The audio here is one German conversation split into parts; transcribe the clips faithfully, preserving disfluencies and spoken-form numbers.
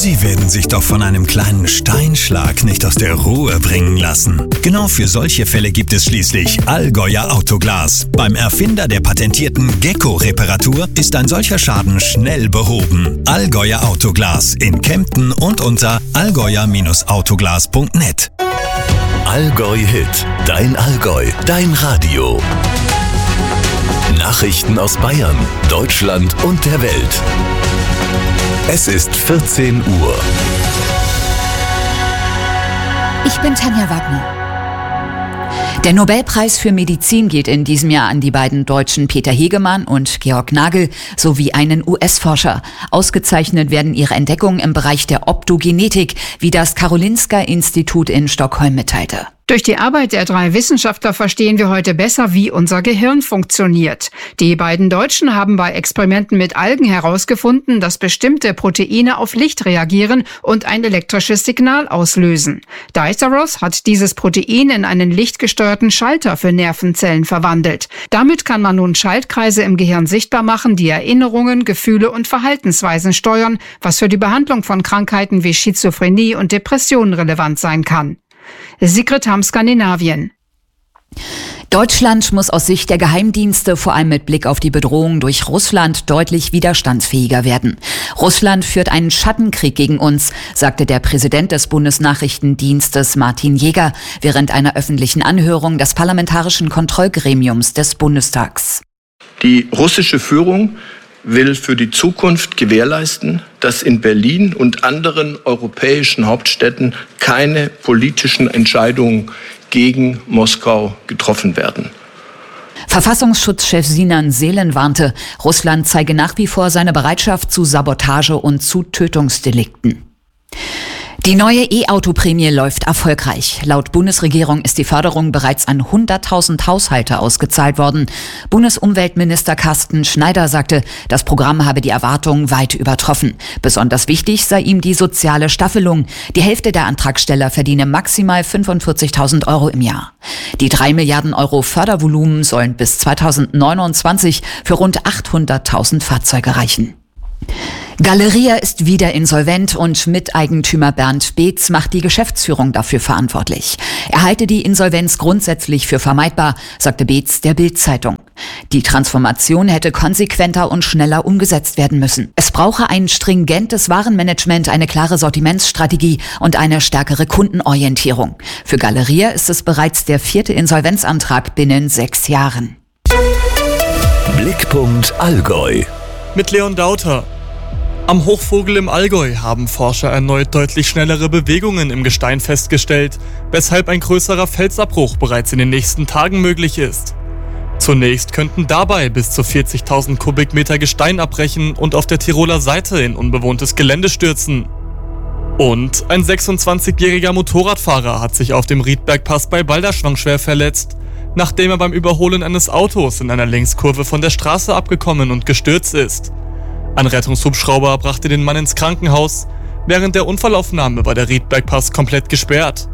Sie werden sich doch von einem kleinen Steinschlag nicht aus der Ruhe bringen lassen. Genau für solche Fälle gibt es schließlich Allgäuer Autoglas. Beim Erfinder der patentierten Gecko-Reparatur ist ein solcher Schaden schnell behoben. Allgäuer Autoglas in Kempten und unter allgäuer Autoglas punkt net. Allgäu Hit, dein Allgäu, dein Radio. Nachrichten aus Bayern, Deutschland und der Welt. Es ist vierzehn Uhr. Ich bin Tanja Wagner. Der Nobelpreis für Medizin geht in diesem Jahr an die beiden Deutschen Peter Hegemann und Georg Nagel sowie einen U S-Forscher. Ausgezeichnet werden ihre Entdeckungen im Bereich der Optogenetik, wie das Karolinska-Institut in Stockholm mitteilte. Durch die Arbeit der drei Wissenschaftler verstehen wir heute besser, wie unser Gehirn funktioniert. Die beiden Deutschen haben bei Experimenten mit Algen herausgefunden, dass bestimmte Proteine auf Licht reagieren und ein elektrisches Signal auslösen. Diceros hat dieses Protein in einen lichtgesteuerten Schalter für Nervenzellen verwandelt. Damit kann man nun Schaltkreise im Gehirn sichtbar machen, die Erinnerungen, Gefühle und Verhaltensweisen steuern, was für die Behandlung von Krankheiten wie Schizophrenie und Depressionen relevant sein kann. Sigrid Hamm, Skandinavien. Deutschland muss aus Sicht der Geheimdienste vor allem mit Blick auf die Bedrohung durch Russland deutlich widerstandsfähiger werden. Russland führt einen Schattenkrieg gegen uns, sagte der Präsident des Bundesnachrichtendienstes Martin Jäger während einer öffentlichen Anhörung des Parlamentarischen Kontrollgremiums des Bundestags. Die russische Führung will für die Zukunft gewährleisten, dass in Berlin und anderen europäischen Hauptstädten keine politischen Entscheidungen gegen Moskau getroffen werden. Verfassungsschutzchef Sinan Seelen warnte, Russland zeige nach wie vor seine Bereitschaft zu Sabotage und zu Tötungsdelikten. Die neue E-Auto-Prämie läuft erfolgreich. Laut Bundesregierung ist die Förderung bereits an hunderttausend Haushalte ausgezahlt worden. Bundesumweltminister Carsten Schneider sagte, das Programm habe die Erwartungen weit übertroffen. Besonders wichtig sei ihm die soziale Staffelung. Die Hälfte der Antragsteller verdiene maximal fünfundvierzigtausend Euro im Jahr. Die drei Milliarden Euro Fördervolumen sollen bis zweitausendneunundzwanzig für rund achthunderttausend Fahrzeuge reichen. Galeria ist wieder insolvent und Miteigentümer Bernd Beetz macht die Geschäftsführung dafür verantwortlich. Er halte die Insolvenz grundsätzlich für vermeidbar, sagte Beetz der Bild-Zeitung. Die Transformation hätte konsequenter und schneller umgesetzt werden müssen. Es brauche ein stringentes Warenmanagement, eine klare Sortimentsstrategie und eine stärkere Kundenorientierung. Für Galeria ist es bereits der vierte Insolvenzantrag binnen sechs Jahren. Blickpunkt Allgäu. Mit Leon Dauter. Am Hochvogel im Allgäu haben Forscher erneut deutlich schnellere Bewegungen im Gestein festgestellt, weshalb ein größerer Felsabbruch bereits in den nächsten Tagen möglich ist. Zunächst könnten dabei bis zu vierzigtausend Kubikmeter Gestein abbrechen und auf der Tiroler Seite in unbewohntes Gelände stürzen. Und ein sechsundzwanzigjähriger Motorradfahrer hat sich auf dem Riedbergpass bei Balderschwang schwer verletzt, nachdem er beim Überholen eines Autos in einer Längskurve von der Straße abgekommen und gestürzt ist. Ein Rettungshubschrauber brachte den Mann ins Krankenhaus. Während der Unfallaufnahme war der Riedbergpass komplett gesperrt.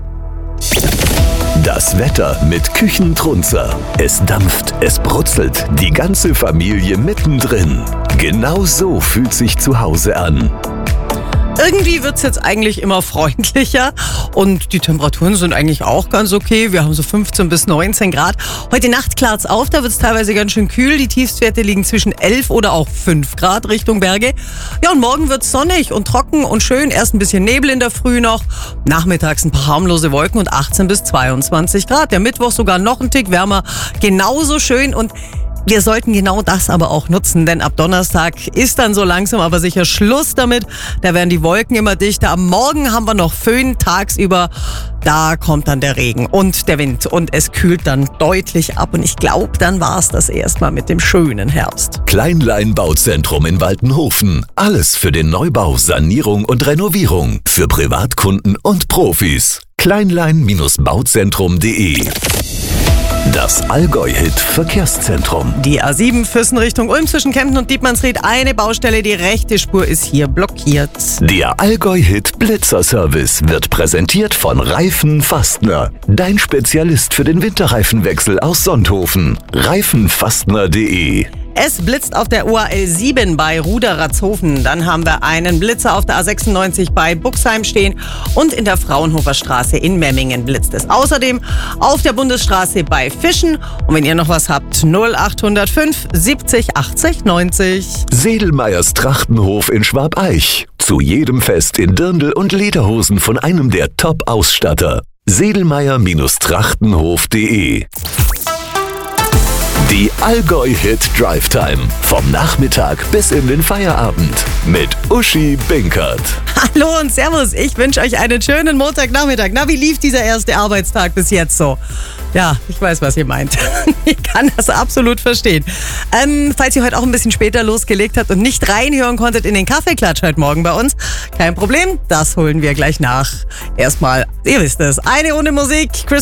Das Wetter mit Küchentrunzer. Es dampft, es brutzelt, die ganze Familie mittendrin. Genau so fühlt sich zu Hause an. Irgendwie wird's jetzt eigentlich immer freundlicher und die Temperaturen sind eigentlich auch ganz okay. Wir haben so fünfzehn bis neunzehn Grad. Heute Nacht klart's auf, da wird's teilweise ganz schön kühl. Die Tiefstwerte liegen zwischen elf oder auch fünf Grad Richtung Berge. Ja, und morgen wird's sonnig und trocken und schön. Erst ein bisschen Nebel in der Früh noch. Nachmittags ein paar harmlose Wolken und achtzehn bis zweiundzwanzig Grad. Der Mittwoch sogar noch ein Tick wärmer. Genauso schön und wir sollten genau das aber auch nutzen, denn ab Donnerstag ist dann so langsam aber sicher Schluss damit. Da werden die Wolken immer dichter. Am Morgen haben wir noch Föhn tagsüber. Da kommt dann der Regen und der Wind und es kühlt dann deutlich ab. Und ich glaube, dann war es das erstmal mit dem schönen Herbst. Kleinlein Bauzentrum in Waltenhofen. Alles für den Neubau, Sanierung und Renovierung. Für Privatkunden und Profis. kleinlein Bauzentrum punkt de. Das Allgäu-Hit-Verkehrszentrum. Die A sieben Füssen Richtung Ulm zwischen Kempten und Dietmannsried. Eine Baustelle, die rechte Spur ist hier blockiert. Der Allgäu-Hit-Blitzer-Service wird präsentiert von Reifen Fastner. Dein Spezialist für den Winterreifenwechsel aus Sonthofen. Reifenfastner punkt de. Es blitzt auf der U A L sieben bei Ruderatzhofen. Dann haben wir einen Blitzer auf der A sechsundneunzig bei Buxheim stehen. Und in der Fraunhofer Straße in Memmingen blitzt es. Außerdem auf der Bundesstraße bei Fischen. Und wenn ihr noch was habt, null acht null fünf siebzig achtzig neunzig. Sedelmeyers Trachtenhof in Schwabeich. Zu jedem Fest in Dirndl und Lederhosen von einem der Top-Ausstatter. sedelmeyer Trachtenhof punkt de. Die Allgäu-Hit Drive Time. Vom Nachmittag bis in den Feierabend. Mit Uschi Binkert. Hallo und Servus. Ich wünsche euch einen schönen Montagnachmittag. Na, wie lief dieser erste Arbeitstag bis jetzt so? Ja, ich weiß, was ihr meint. Ich kann das absolut verstehen. Ähm, falls ihr heute auch ein bisschen später losgelegt habt und nicht reinhören konntet in den Kaffeeklatsch heute Morgen bei uns, kein Problem, das holen wir gleich nach. Erstmal, ihr wisst es, eine ohne Musik. Chris